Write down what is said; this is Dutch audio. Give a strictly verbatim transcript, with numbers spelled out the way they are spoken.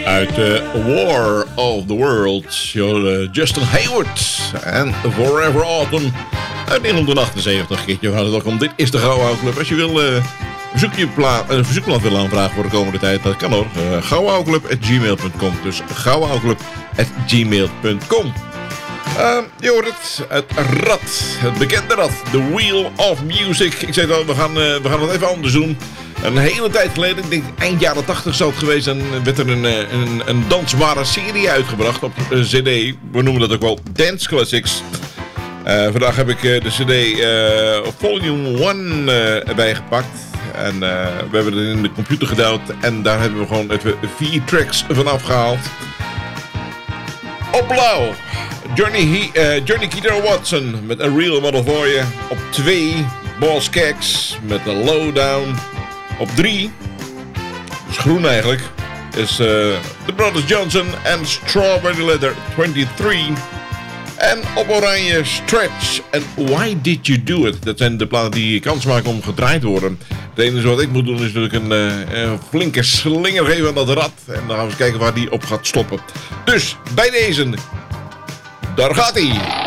Uit uh, War of the Worlds, uh, Justin Hayward en Forever Autumn uit negentien achtenzeventig. Keertje van welkom. Dit is de Gauwouw Club. Als je wil uh, verzoekje pla- een verzoekplaat willen aanvragen voor de komende tijd, dat kan hoor. Uh, gauwouwclub at gmail dot com. Dus gauwouwclub at gmail dot com. Uh, je hoort het, het rad, het bekende rad, The Wheel of Music. Ik zei al, we gaan, uh, we gaan het even anders doen. Een hele tijd geleden, ik denk eind jaren tachtig zal het geweest zijn, werd er een, een, een dansbare serie uitgebracht op uh, cd. We noemen dat ook wel Dance Classics. Uh, vandaag heb ik uh, de cd uh, Volume één uh, erbij gepakt. En uh, we hebben het in de computer gedouwd en daar hebben we gewoon even vier tracks vanaf gehaald. Op blauw, Johnny, uh, Johnny Guitar Watson met A Real Model for You. Op twee, Boss Skaggs met The Lowdown. Op drie, dus groen eigenlijk, is uh, The Brothers Johnson en Strawberry Letter drieëntwintig. En op oranje, Stretch en Why Did You Do It? Dat zijn de platen die kans maken om gedraaid te worden. Het enige wat ik moet doen is natuurlijk een, uh, een flinke slinger geven aan dat rad. En dan gaan we eens kijken waar die op gaat stoppen. Dus bij deze, daar gaat hij.